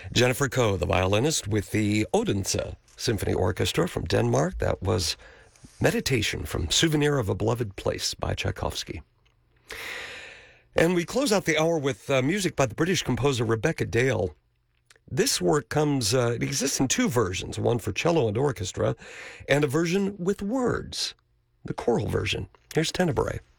Jennifer Koh, the violinist with the Odense Symphony Orchestra from Denmark. That was Meditation from Souvenir of a Beloved Place by Tchaikovsky. And we close out the hour with music by the British composer Rebecca Dale. This work it exists in two versions, one for cello and orchestra, and a version with words, the choral version. Here's Tenebrae.